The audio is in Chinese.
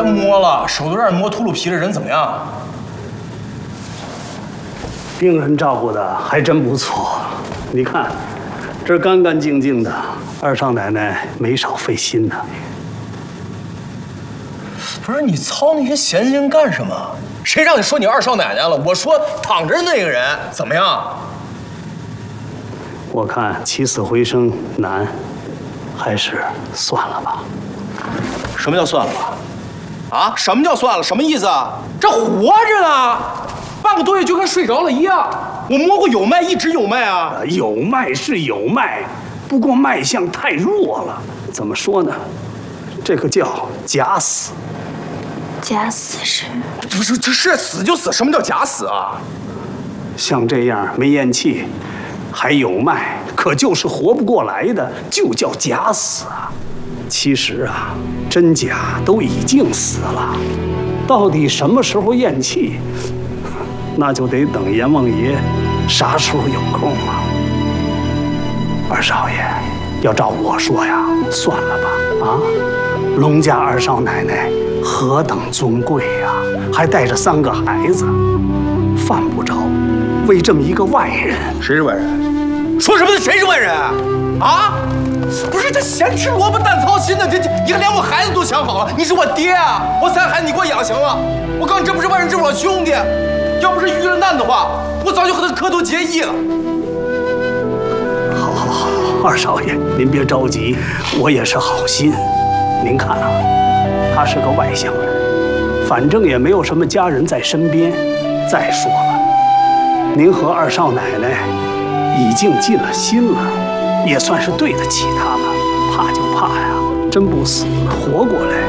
别摸了，手都让人磨秃噜皮了，人怎么样？ 病人照顾的还真不错，你看，这干干净净的，二少奶奶没少费心呢。 不是你操那些闲心干什么？谁让你说你二少奶奶了？我说躺着的那个人怎么样？ 我看起死回生难，还是算了吧。 什么叫算了吧？啊？什么叫算了？什么意思啊？这活着呢，半个多月就跟睡着了一样。我摸过有脉，一直有脉啊。 有脉是有脉，不过脉象太弱了。怎么说呢？这个叫假死。 假死是？ 不是，这是死就死。什么叫假死啊？ 像这样没咽气，还有脉，可就是活不过来的，就叫假死啊。其实啊，真假都已经死了，到底什么时候咽气，那就得等阎王爷啥时候有空了。二少爷，要照我说呀，算了吧。啊，龙家二少奶奶何等尊贵呀，还带着3个孩子，犯不着为这么一个外人。 谁是外人？说什么？谁是外人？啊？不是，这闲吃萝卜淡操心的，这你看连我孩子都想好了，你是我爹啊！我3孩子你给我养行了。我告诉你，这不是外人，这是我兄弟。要不是遇了难的话，我早就和他磕头结义了。 好，二少爷，您别着急，我也是好心。您看啊，他是个外乡人，反正也没有什么家人在身边。再说了，您和二少奶奶已经尽了心了，也算是对得起他了。怕就怕呀，真不死，活过来